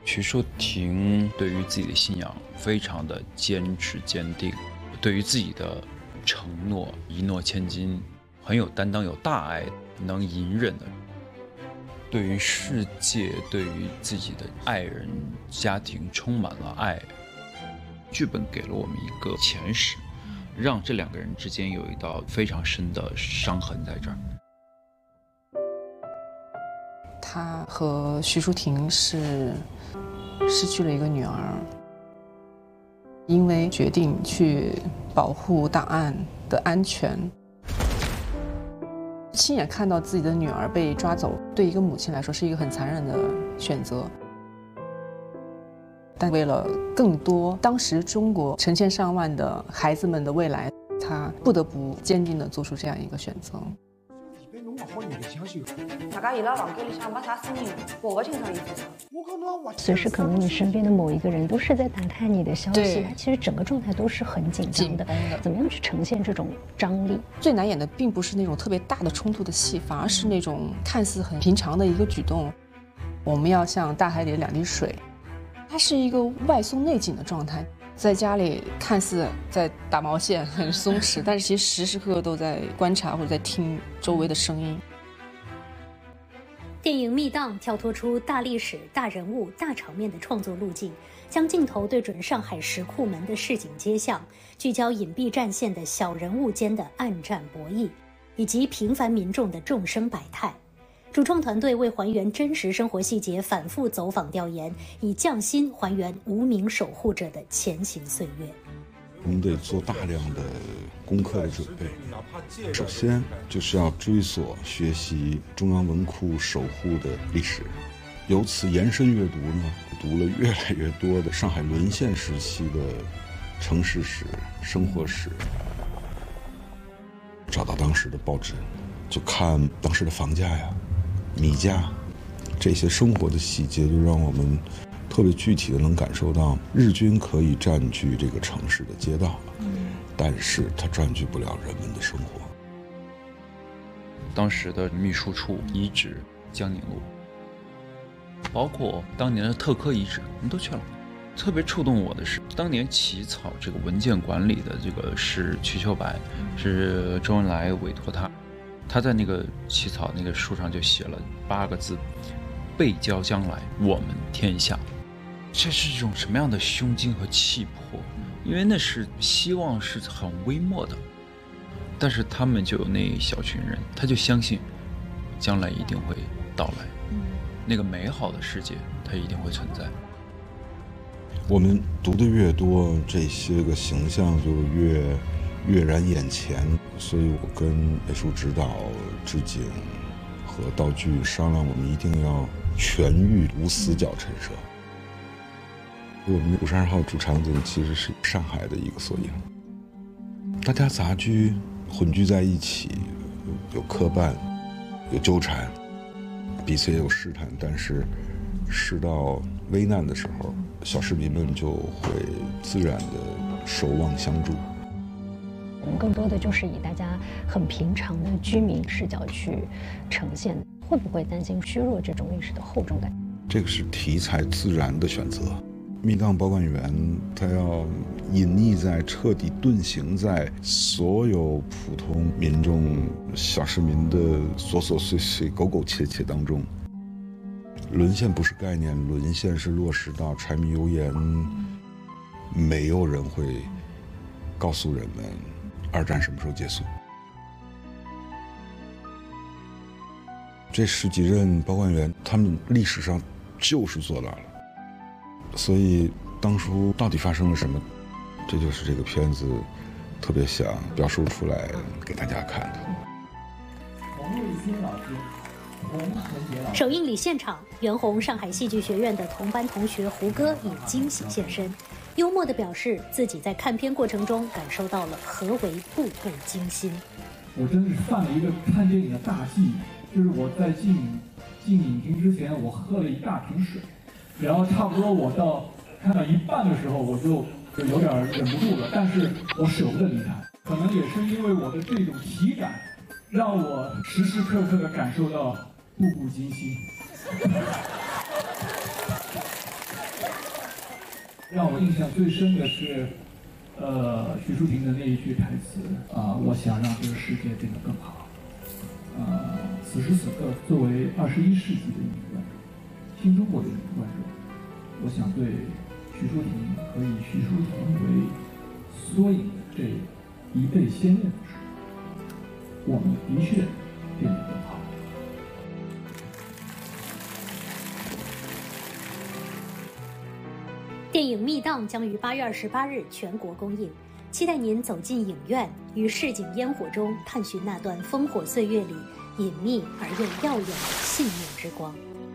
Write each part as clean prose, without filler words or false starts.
徐淑婷对于自己的信仰非常的坚持坚定，对于自己的承诺一诺千金，很有担当，有大爱，能隐忍的。对于世界，对于自己的爱人、家庭充满了爱。剧本给了我们一个前史，让这两个人之间有一道非常深的伤痕在这儿。 他和徐淑婷是失去了一个女儿，因为决定去保护档案的安全，亲眼看到自己的女儿被抓走，对一个母亲来说是一个很残忍的选择。但为了更多当时中国成千上万的孩子们的未来，他不得不坚定地做出这样一个选择。 大家伊拉房间里向没啥声音，我不清楚意思。 随时可能你身边的某一个人都是在打探你的消息，他其实整个状态都是很紧张的。怎么样去呈现这种张力？ 最难演的并不是那种特别大的冲突的戏，反而是那种看似很平常的一个举动。我们要像大海里的两滴水，它是一个外松内紧的状态。在家里看似在打毛线很松弛，但是其实时时刻刻都在观察或者在听周围的声音。 电影《密档》跳脱出大历史、大人物、大场面的创作路径，将镜头对准上海石库门的市井街巷，聚焦隐蔽战线的小人物间的暗战博弈，以及平凡民众的众生百态。主创团队为还原真实生活细节，反复走访调研，以匠心还原无名守护者的前行岁月。 我们得做大量的功课的准备。首先就是要追索学习中央文库守护的历史，由此延伸阅读呢，读了越来越多的上海沦陷时期的城市史、生活史，找到当时的报纸，就看当时的房价呀、米价，这些生活的细节，就让我们特别具体的能感受到，日军可以占据这个城市的街道，但是它占据不了人们的生活。 当时的秘书处遗址江宁路，包括当年的特科遗址，我们都去了。特别触动我的是，当年起草这个文件管理的这个是瞿秋白，是周恩来委托他。他在那个起草那个书上就写了8个字：背交将来，我们天下。这是一种什么样的胸襟和气魄？因为那是希望是很微末的，但是他们就有那一小群人，他就相信将来一定会到来，那个美好的世界它一定会存在。 我们读的越多，这些个形象就跃然眼前，所以我跟美术指导、置景和道具商量，我们一定要全域无死角陈设。我们52号主场景其实是上海的一个缩影，大家杂居混居在一起，有磕绊，有纠缠，彼此也有试探，但是事到危难的时候，小市民们就会自然的守望相助。 我们更多的就是以大家很平常的居民视角去呈现，会不会担心削弱这种历史的厚重感？ 这个是题材自然的选择。密档保管员他要隐匿在、彻底遁形在所有普通民众、小市民的琐琐碎碎、苟苟且且当中。沦陷不是概念，沦陷是落实到柴米油盐，没有人会告诉人们二战什么时候结束。这10几任保管员，他们历史上就是做到了。所以当初到底发生了什么，这就是这个片子特别想表述出来给大家看的。 首映礼现场，袁弘上海戏剧学院的同班同学胡歌以惊喜现身，幽默地表示自己在看片过程中感受到了何为步步惊心。 我真是犯了一个看电影的大忌，就是我在进影厅之前，我喝了一大瓶水，然后差不多我到看到一半的时候，我就有点忍不住了，但是我舍不得离开。可能也是因为我的这种体感，让我时时刻刻地感受到步步惊心。 让我印象最深的是，徐淑婷的那一句台词我想让这个世界变得更好。此时此刻，作为21世纪的一个新中国的一个观众，我想对徐淑婷和以徐淑婷为缩影的这一辈先烈们说，我们的确变得更好。 电影《密档》将于8月28日全国公映，期待您走进影院，于市井烟火中探寻那段烽火岁月里隐秘而又耀眼的信念之光。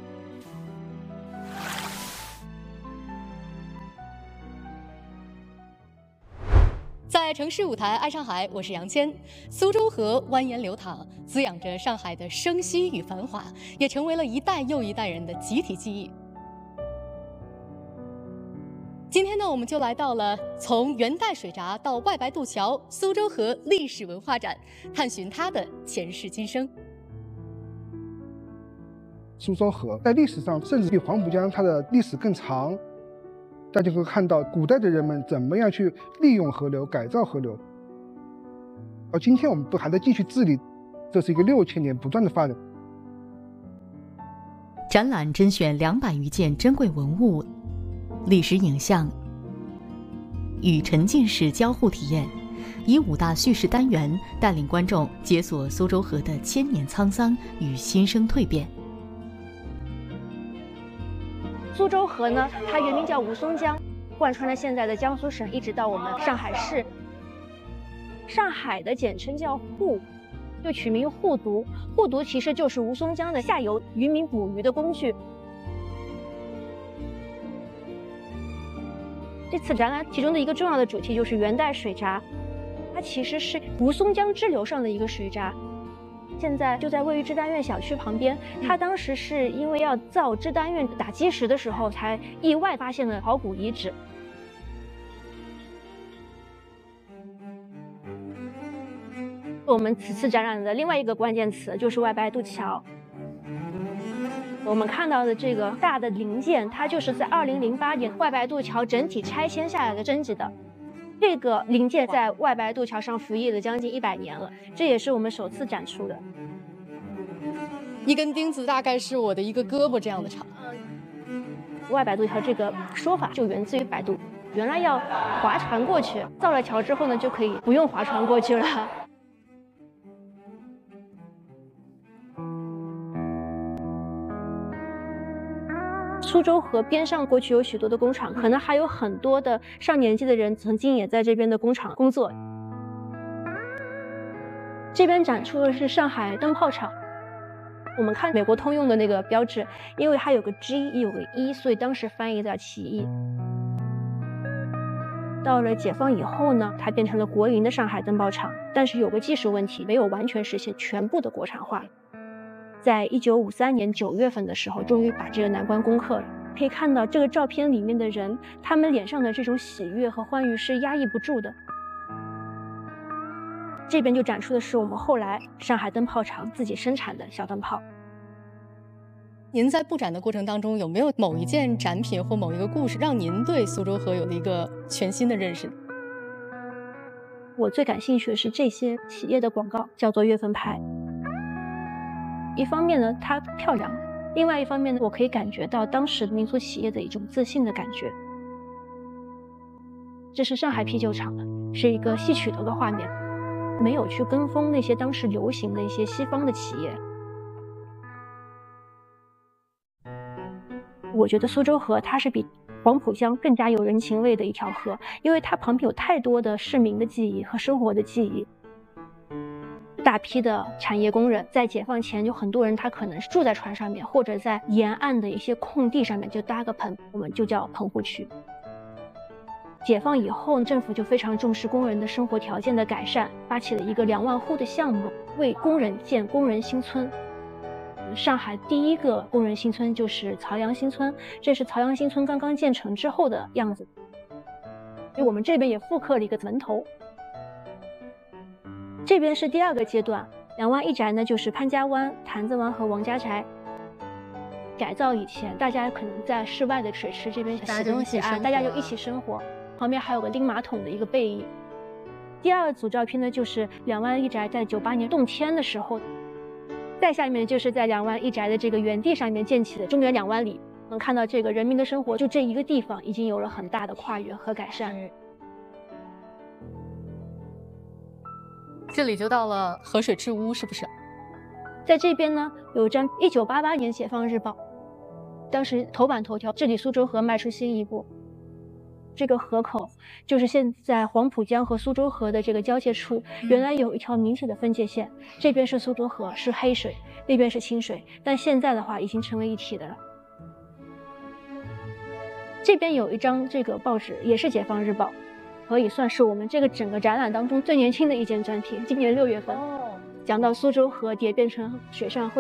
在城市舞台爱上海，我是杨谦。苏州河蜿蜒流淌，滋养着上海的生息与繁华，也成为了一代又一代人的集体记忆。今天呢，我们就来到了从元代水闸到外白渡桥苏州河历史文化展，探寻它的前世今生。 苏州河在历史上甚至比黄浦江它的历史更长，大家会看到古代的人们怎么样去利用河流、改造河流。而今天我们都还在继续治理，这是一个6000年不断的发展。 展览甄选200余件珍贵文物、历史影像，与沉浸式交互体验，以5大叙事单元带领观众解锁苏州河的千年沧桑与新生蜕变。 苏州河呢，它原名叫吴淞江，贯穿了现在的江苏省，一直到我们上海市。上海的简称叫沪，就取名沪渎。沪渎其实就是吴淞江的下游渔民捕鱼的工具。这次展览其中的一个重要的主题就是元代水闸，它其实是吴淞江支流上的一个水闸。现在就在位于支丹苑小区旁边，它当时是因为要造支丹苑打基石的时候，才意外发现了考古遗址。我们此次展览的另外一个关键词就是外白渡桥。我们看到的这个大的零件，它就是在2008年外白渡桥整体拆迁下来的征集的。这个零件在外白渡桥上服役了将近100年了，这也是我们首次展出的。 一根钉子大概是我的一个胳膊这样的长。 外白渡桥这个说法就源自于百度，原来要划船过去，造了桥之后呢，就可以不用划船过去了。苏州河边上过去有许多的工厂，可能还有很多的上年纪的人曾经也在这边的工厂工作。这边展出的是上海灯泡厂。我们看美国通用的那个标志，因为它有个 G 也有个 E， 所以当时翻译叫起义。到了解放以后呢，它变成了国营的上海灯泡厂，但是有个技术问题，没有完全实现全部的国产化。在1953年9月份的时候，终于把这个难关攻克了。可以看到这个照片里面的人，他们脸上的这种喜悦和欢愉是压抑不住的。这边就展出的是我们后来上海灯泡厂自己生产的小灯泡。 您在布展的过程当中，有没有某一件展品或某一个故事，让您对苏州河有了一个全新的认识？ 我最感兴趣的是这些企业的广告，叫做月份牌。一方面呢，它漂亮；另外一方面呢，我可以感觉到当时民族企业的一种自信的感觉。这是上海啤酒厂的，是一个戏曲的画面，没有去跟风那些当时流行的一些西方的企业。我觉得苏州河它是比黄浦江更加有人情味的一条河，因为它旁边有太多的市民的记忆和生活的记忆。大批的产业工人在解放前，有很多人他可能是住在船上面，或者在沿岸的一些空地上面就搭个棚，我们就叫棚户区。解放以后，政府就非常重视工人的生活条件的改善，发起了一个2万户的项目，为工人建工人新村。上海第一个工人新村就是曹杨新村，这是曹杨新村刚刚建成之后的样子。所以我们这边也复刻了一个门头。这边是第2个阶段，2湾一宅呢，就是潘家湾、坛子湾和王家宅。 改造以前，大家可能在室外的水池这边洗东西啊，大家就一起生活，旁边还有个拎马桶的一个背影。第二组照片呢，就是两湾一宅在98年动迁的时候，再下面就是在两湾一宅的这个原地上面建起的中原两湾里，能看到这个人民的生活就这一个地方已经有了很大的跨越和改善。 这里就到了河水之屋，是不是？ 在这边呢，有张1988年《解放日报》，当时头版头条，这里苏州河迈出新一步。这个河口就是现在黄浦江和苏州河的这个交界处，原来有一条明显的分界线，这边是苏州河，是黑水，那边是清水，但现在的话已经成为一体的了。这边有一张这个报纸，也是《解放日报》，可以算是我们这个整个展览当中最年轻的一件专题，今年6月份，讲到苏州河蝶变成水上绘。